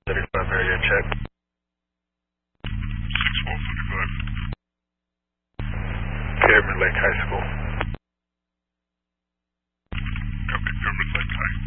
35 area check. 6155. Pyramid Lake High School.